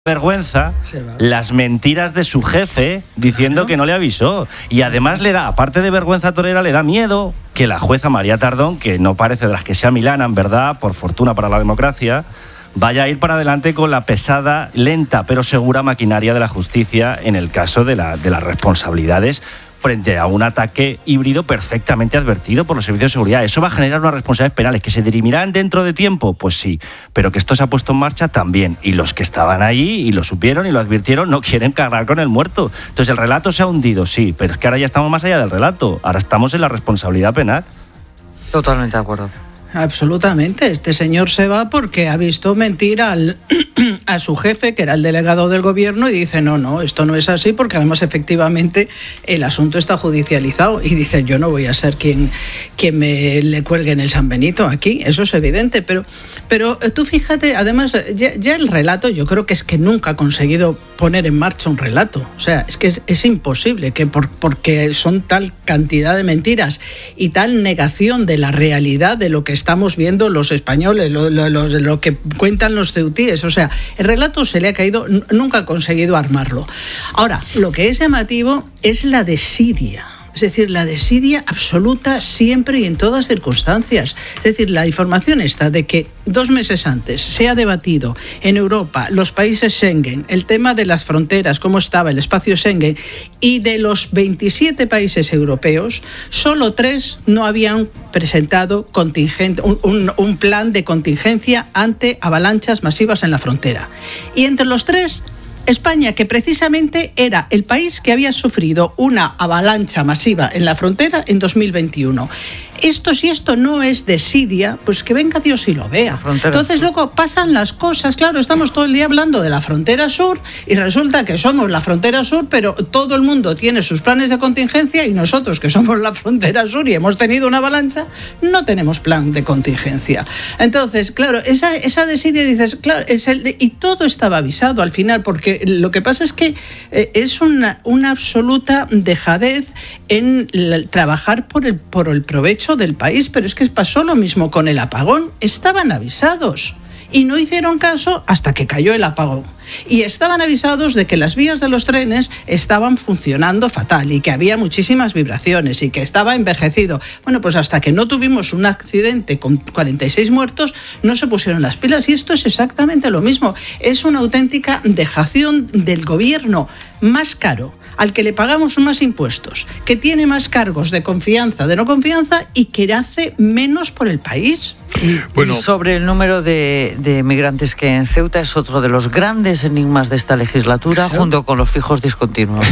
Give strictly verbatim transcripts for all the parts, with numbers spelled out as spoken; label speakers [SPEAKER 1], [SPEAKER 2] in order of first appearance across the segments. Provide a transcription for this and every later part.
[SPEAKER 1] vergüenza las mentiras de su jefe diciendo que no le avisó, y además le da, aparte de vergüenza torera, le da miedo que la jueza María Tardón, que no parece de las que se amilanan, ¿verdad?, por fortuna para la democracia, vaya a ir para adelante con la pesada, lenta pero segura maquinaria de la justicia en el caso de, la, de las responsabilidades frente a un ataque híbrido perfectamente advertido por los servicios de seguridad. Eso va a generar unas responsabilidades penales que se dirimirán dentro de tiempo, pues sí, pero que esto se ha puesto en marcha también, y los que estaban ahí y lo supieron y lo advirtieron no quieren cargar con el muerto. Entonces el relato se ha hundido, sí, pero es que ahora ya estamos más allá del relato, ahora estamos en la responsabilidad penal.
[SPEAKER 2] Totalmente de acuerdo.
[SPEAKER 3] Absolutamente. Este señor se va porque ha visto mentir al, a su jefe, que era el delegado del gobierno, y dice, no, no, esto no es así, porque además efectivamente el asunto está judicializado. Y dice, yo no voy a ser quien, quien me le cuelgue en el San Benito aquí, eso es evidente. Pero, pero tú fíjate, además, ya, ya el relato, yo creo que es que nunca ha conseguido poner en marcha un relato. O sea, es que es, es imposible, que por, porque son tal cantidad de mentiras y tal negación de la realidad de lo que estamos viendo los españoles, lo, lo, lo, lo que cuentan los ceutíes. O sea, el relato se le ha caído, nunca ha conseguido armarlo. Ahora, lo que es llamativo es la desidia. Es decir, la desidia absoluta siempre y en todas circunstancias. Es decir, la información está de que dos meses antes se ha debatido en Europa, los países Schengen, el tema de las fronteras, cómo estaba el espacio Schengen, y de los veintisiete países europeos, solo tres no habían presentado contingente, un, un, un plan de contingencia ante avalanchas masivas en la frontera. Y entre los tres, España, que precisamente era el país que había sufrido una avalancha masiva en la frontera en dos mil veintiuno. Esto, si esto no es desidia, pues que venga Dios y lo vea. Entonces sur. Luego pasan las cosas, claro, estamos todo el día hablando de la frontera sur y resulta que somos la frontera sur, pero todo el mundo tiene sus planes de contingencia y nosotros, que somos la frontera sur y hemos tenido una avalancha, no tenemos plan de contingencia. Entonces, claro, esa, esa desidia, dices, claro, es el, y todo estaba avisado al final, porque lo que pasa es que eh, es una, una absoluta dejadez en la, trabajar por el, por el provecho del país, pero es que pasó lo mismo con el apagón. Estaban avisados y no hicieron caso hasta que cayó el apagón. Y estaban avisados de que las vías de los trenes estaban funcionando fatal y que había muchísimas vibraciones y que estaba envejecido. Bueno, pues hasta que no tuvimos un accidente con cuarenta y seis muertos, no se pusieron las pilas. Y esto es exactamente lo mismo. Es una auténtica dejación del gobierno más caro, al que le pagamos más impuestos, que tiene más cargos de confianza, de no confianza, y que hace menos por el país.
[SPEAKER 2] Y, bueno. y sobre el número de, de migrantes que en Ceuta es otro de los grandes enigmas de esta legislatura, claro, junto con los fijos discontinuos.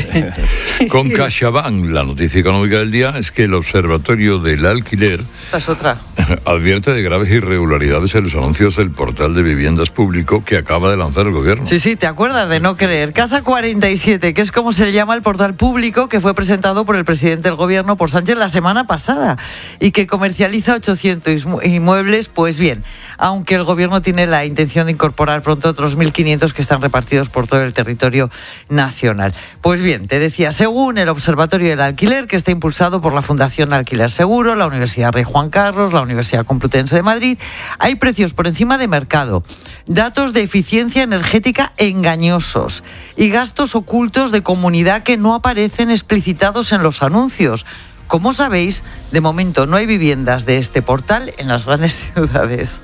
[SPEAKER 4] Con CaixaBank, la noticia económica del día es que el Observatorio del Alquiler
[SPEAKER 2] Esta es otra.
[SPEAKER 4] advierte de graves irregularidades en los anuncios del portal de viviendas público que acaba de lanzar el gobierno.
[SPEAKER 2] Sí, sí, ¿te acuerdas de no creer? Casa cuarenta y siete, que es como se llama el portal público que fue presentado por el presidente del gobierno, por Sánchez, la semana pasada, y que comercializa ochocientos inmuebles. Pues bien, aunque el gobierno tiene la intención de incorporar pronto otros mil quinientos que están repartidos por todo el territorio nacional. Pues bien, te decía, según el Observatorio del Alquiler, que está impulsado por la Fundación Alquiler Seguro, la Universidad Rey Juan Carlos, la Universidad Complutense de Madrid, hay precios por encima de mercado, datos de eficiencia energética engañosos y gastos ocultos de comunidad que no aparecen explicitados en los anuncios. Como sabéis, de momento no hay viviendas de este portal en las grandes ciudades.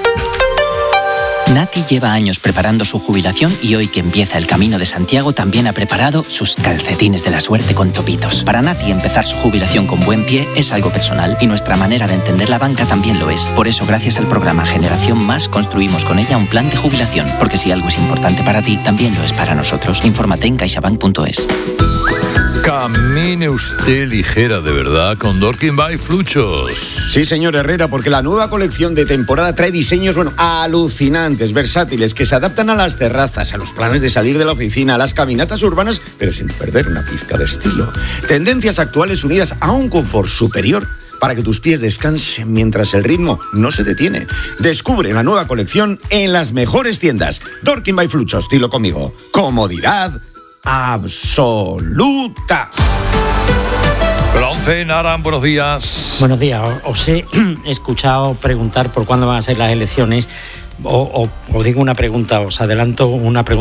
[SPEAKER 5] Nati lleva años preparando su jubilación y hoy que empieza el Camino de Santiago también ha preparado sus calcetines de la suerte con topitos. Para Nati empezar su jubilación con buen pie es algo personal y nuestra manera de entender la banca también lo es. Por eso, gracias al programa Generación Más, construimos con ella un plan de jubilación. Porque si algo es importante para ti, también lo es para nosotros. Infórmate en caixabank punto es.
[SPEAKER 4] Camine usted ligera de verdad con Dorking by Fluchos.
[SPEAKER 6] Sí, señor Herrera, porque la nueva colección de temporada trae diseños, bueno, alucinantes, versátiles, que se adaptan a las terrazas, a los planes de salir de la oficina, a las caminatas urbanas, pero sin perder una pizca de estilo. Tendencias actuales unidas a un confort superior para que tus pies descansen mientras el ritmo no se detiene. Descubre la nueva colección en las mejores tiendas. Dorking by Fluchos, dilo conmigo. Comodidad absoluta.
[SPEAKER 4] once, Naran, buenos días.
[SPEAKER 7] Buenos días. Os he escuchado preguntar por cuándo van a ser las elecciones. o, o, os digo una pregunta, os adelanto una pregunta.